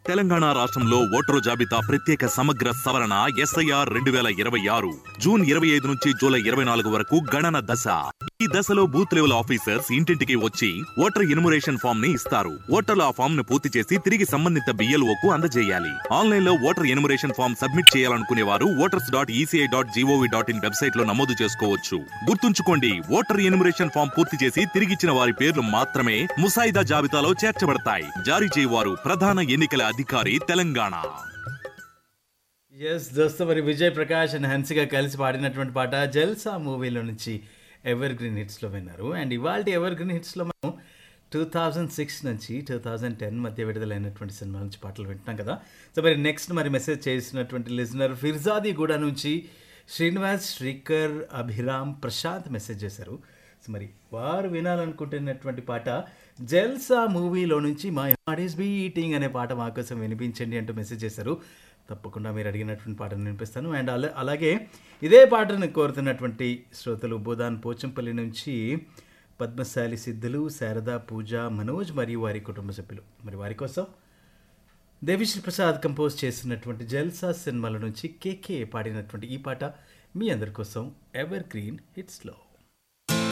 తెలంగాణ రాష్ట్రంలో ఓటరు జాబితా ప్రత్యేక సమగ్ర సవరణ ఎస్ఐఆర్ 2026 జూన్ 25 నుంచి జూలై 24 వరకు గణన దశ. ఈ దశలో బూత్ లెవెల్ ఆఫీసర్స్ ఇంటింటికి వచ్చి ఓటర్ ఎన్యుమరేషన్ ఫామ్ ని ఇస్తారు. ఓటర్లు ఆ ఫామ్ ను పూర్తి చేసి తిరిగి సంబంధిత BLOకు అందజేయాలి. ఆన్లైన్ లో ఓటర్ ఎన్యుమరేషన్ ఫామ్ సబ్మిట్ చేయాలనుకునే వారు voters.eci.gov.in వెబ్సైట్ లో నమోదు చేసుకోవచ్చు. గుర్తుంచుకోండి, ఓటర్ ఎన్యుమరేషన్ ఫామ్ పూర్తి చేసి తిరిగిచ్చిన వారి పేర్లు మాత్రమే ముసాయిదా జాబితాలో చేర్చబడతాయి. జారీ చేయవారు ప్రధాన ఎన్నికల అధికారి, తెలంగాణ. ఎస్ దోస్తో, మరి విజయ్ ప్రకాష్ అండ్ హన్సిక కలిసి పాడినటువంటి పాట జల్సా మూవీలో నుంచి ఎవర్ గ్రీన్ హిట్స్లో విన్నారు. అండ్ ఇవాళ ఎవర్ గ్రీన్ హిట్స్లో మనం 2006 నుంచి 2010 మధ్య విడుదలైనటువంటి సినిమా నుంచి పాటలు వింటున్నాం కదా. సో మరి నెక్స్ట్ మరి మెసేజ్ చేసినటువంటి లిజనర్ ఫిర్జాదీగూడ నుంచి శ్రీనివాస్, శ్రీకర్, అభిరామ్, ప్రశాంత్ మెసేజ్ చేశారు. సో మరి వారు వినాలనుకుంటున్నటువంటి పాట జల్సా మూవీలో నుంచి మై హార్ట్ ఈస్ బీటింగ్ అనే పాట మా కోసం వినిపించండి అంటూ మెసేజ్ చేశారు. తప్పకుండా మీరు అడిగినటువంటి పాటను వినిపిస్తాను. అండ్ అలాగే ఇదే పాటను కోరుతున్నటువంటి శ్రోతలు బోధాన్ పోచంపల్లి నుంచి పద్మశాలి సిద్ధులు, శారద, పూజ, మనోజ్ మరియు వారి కుటుంబ సభ్యులు. మరి వారి కోసం దేవిశ్రీ ప్రసాద్ కంపోజ్ చేసినటువంటి జల్సా సినిమాల నుంచి కేకే పాడినటువంటి ఈ పాట మీ అందరి కోసం ఎవర్ గ్రీన్ హిట్స్లో.